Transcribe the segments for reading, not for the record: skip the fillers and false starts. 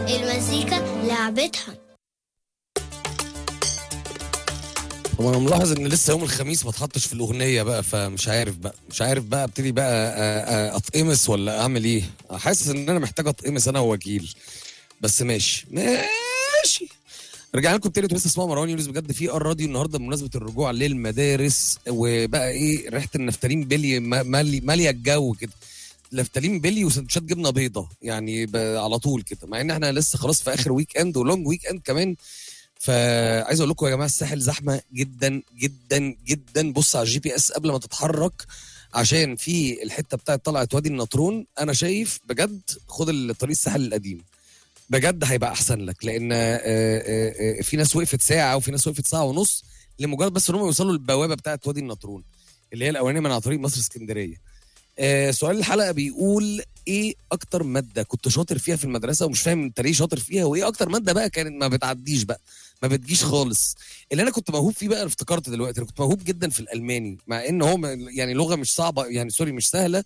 المزيكا لعبتها. وانا ملاحظ ان لسه يوم الخميس ما اتحطش في الاغنيه بقى، فمش عارف بقى ابتدي بقى اتقمص ولا اعمل ايه. حاسس ان انا محتاج اتقمص انا ووكيل، بس ماشي. رجعنا لكم تاني، لسه اسمعوا مروان يونس بجد في الراديو النهارده بمناسبه الرجوع للمدارس. وبقى ايه ريحه النفتالين بيلي ماليه الجو كده. نفتالين بيلي وسندوتشات جبنه بيضه يعني على طول كده، مع ان احنا لسه خلاص في اخر ويك اند ولونج ويك اند كمان. فعايز اقول لكم يا جماعه الساحل زحمه جدا جدا جدا. بص على الجي بي اس قبل ما تتحرك، عشان في الحته بتاعت طلعت وادي النطرون. انا شايف بجد خد الطريق الساحل القديم، بجد هيبقى احسن لك. لان في ناس وقفت ساعه وفي ناس وقفت ساعه ونص لمجرد بس ان هم يوصلوا للبوابه بتاعت وادي النطرون اللي هي الاولانيه من على طريق مصر اسكندريه. سؤال الحلقه بيقول ايه اكتر ماده كنت شاطر فيها في المدرسه ومش فاهم انت ليه شاطر فيها، وايه اكتر ماده بقى كانت ما بتعديش بقى، ما بتجيش خالص. اللي انا كنت موهوب فيه بقى افتكرت دلوقتي، انا كنت موهوب جدا في الالماني، مع ان هو يعني لغه مش صعبه يعني سوري مش سهله.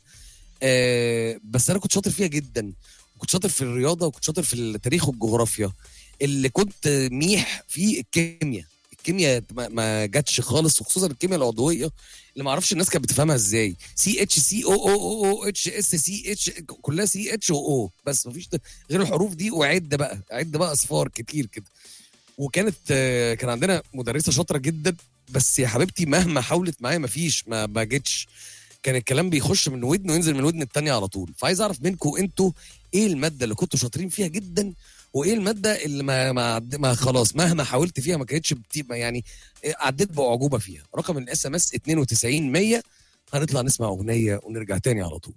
بس انا كنت شاطر فيها جدا. كنت شاطر في الرياضه وكنت شاطر في التاريخ والجغرافيا. اللي كنت ميح في الكيمياء. الكيمياء ما جاتش خالص، وخصوصا الكيمياء العضويه اللي ما اعرفش الناس كانت بتفهمها ازاي. سي اتش سي او او او او اتش اس سي اتش، كلها سي اتش او او بس، ما فيش غير الحروف دي. عد بقى اصفار كتير كده. وكانت كان عندنا مدرسه شاطره جدا، بس يا حبيبتي مهما حاولت معايا ما جتش. كان الكلام بيخش من ودن وينزل من الودن التانية على طول. فعايز اعرف منكم انتوا ايه الماده اللي كنتوا شاطرين فيها جدا، وايه الماده اللي ما خلاص مهما حاولت فيها ما كانتش يعني عديت باعجوبه فيها. رقم الاس ام اس 92 100. هنطلع نسمع اغنيه ونرجع تاني على طول.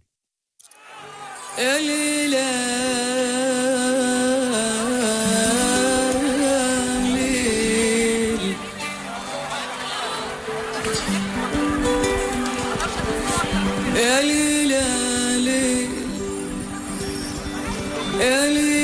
يا ليلى يا ليلى يا ليلى